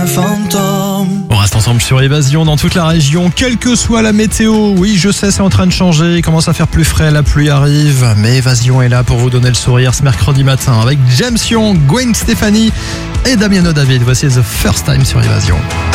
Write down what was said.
On reste ensemble sur Évasion dans toute la région, quelle que soit la météo. Oui, je sais, c'est en train de changer, il commence à faire plus frais, la pluie arrive. Mais Évasion est là pour vous donner le sourire ce mercredi matin avec James Young, Gwen Stefani et Damiano David. Voici The First Time sur Évasion.